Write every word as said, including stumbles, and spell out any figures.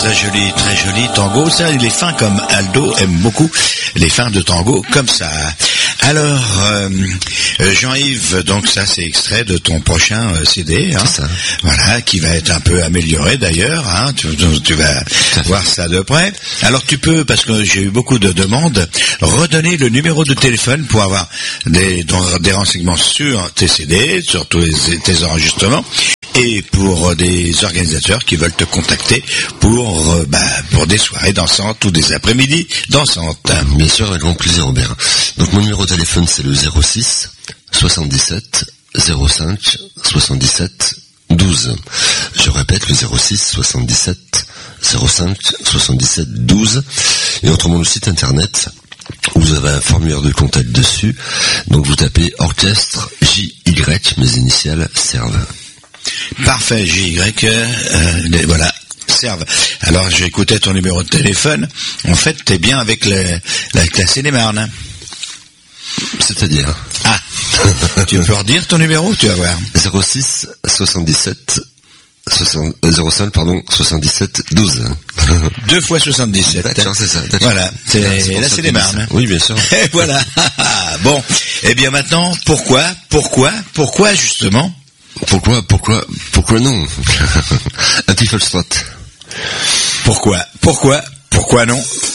très joli, très joli tango. Ça, les fins comme Aldo aime beaucoup les fins de tango comme ça. Alors, euh, Jean-Yves, donc ça c'est extrait de ton prochain euh, C D, hein, ça. Voilà, qui va être un peu amélioré d'ailleurs, hein, tu, tu vas voir ça de près. Alors tu peux, parce que j'ai eu beaucoup de demandes, redonner le numéro de téléphone pour avoir des, des renseignements sur tes C D, sur tous les, tes enregistrements, et pour des organisateurs qui veulent te contacter pour euh, bah, pour des soirées dansantes ou des après-midi dansantes. Bien sûr, avec grand plaisir, Robert. Donc mon numéro de téléphone c'est le zéro six soixante-dix-sept zéro cinq soixante-dix-sept douze. Je répète, le zéro six soixante-dix-sept zéro cinq soixante-dix-sept douze. Et autrement le site internet, vous avez un formulaire de contact dessus. Donc vous tapez orchestre J Y, mes initiales servent. Parfait, J Y, euh, les, voilà, servent. Alors j'ai écouté ton numéro de téléphone. En fait, t'es bien avec le, la, la Seine-et-Marne. C'est-à-dire Ah, tu peux redire ton numéro, tu vas voir. zéro six soixante-dix-sept soixante, zéro cinq pardon soixante-dix-sept douze. Deux fois soixante-dix-sept. D'accord, c'est ça. D'accord. Voilà, c'est, c'est là c'est les Marnes. Oui, bien sûr. Et voilà. Bon, et bien maintenant, pourquoi, pourquoi, pourquoi justement? Pourquoi, pourquoi, pourquoi non? Un petit Foxtrot. Pourquoi, pourquoi, pourquoi non?